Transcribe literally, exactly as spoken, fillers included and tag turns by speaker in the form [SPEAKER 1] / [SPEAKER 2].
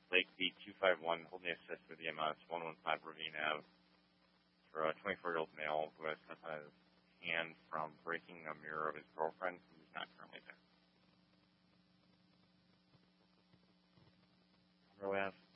[SPEAKER 1] Lake B two five one holding assist with E M S, one one five Ravine Ave, for a twenty-four-year-old male who has cut his hand from breaking a mirror of his girlfriend who is not currently there. R O F